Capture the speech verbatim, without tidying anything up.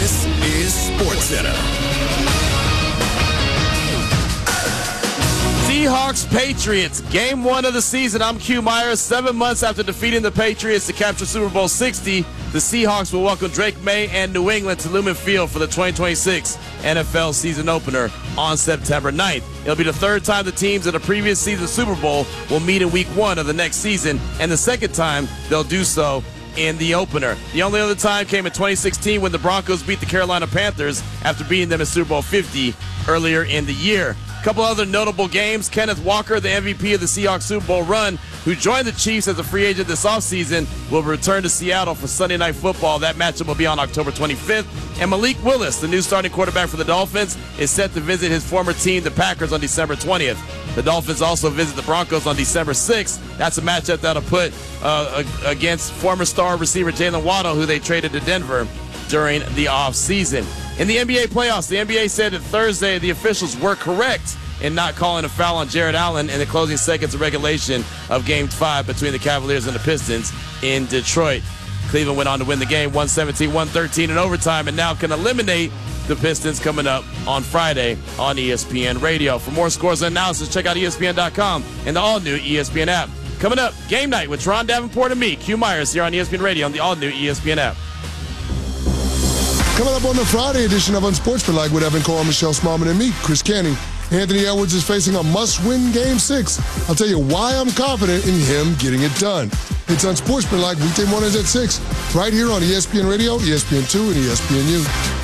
This is SportsCenter. Seahawks Patriots, game one of the season. I'm Q Myers. Seven months after defeating the Patriots to capture Super Bowl sixty, the Seahawks will welcome Drake May and New England to Lumen Field for the twenty twenty-six N F L season opener on September ninth. It'll be the third time the teams in the previous season Super Bowl will meet in week one of the next season, and the second time they'll do so in the opener. The only other time came in twenty sixteen when the Broncos beat the Carolina Panthers after beating them in Super Bowl fifty earlier in the year. A couple other notable games. Kenneth Walker, the M V P of the Seahawks Super Bowl run, who joined the Chiefs as a free agent this offseason, will return to Seattle for Sunday Night Football. That matchup will be on October twenty-fifth. And Malik Willis, the new starting quarterback for the Dolphins, is set to visit his former team, the Packers, on December twentieth. The Dolphins also visit the Broncos on December sixth. That's a matchup that'll put uh, against former star receiver Jalen Waddle, who they traded to Denver during the offseason. In the N B A playoffs, the N B A said that Thursday the officials were correct in not calling a foul on Jared Allen in the closing seconds of regulation of Game five between the Cavaliers and the Pistons in Detroit. Cleveland went on to win the game one seventeen one thirteen in overtime and now can eliminate the Pistons coming up on Friday on E S P N Radio. For more scores and analysis, check out E S P N dot com and the all-new E S P N app. Coming up, Game Night with Teron Davenport and me, Q Myers, here on E S P N Radio on the all-new E S P N app. Coming up on the Friday edition of Unsportsmanlike with Evan Cole, Michelle Smallman, and me, Chris Canning. Anthony Edwards is facing a must-win Game six. I'll tell you why I'm confident in him getting it done. It's Unsportsmanlike weekday mornings at six, right here on E S P N Radio, E S P N two, and E S P N U.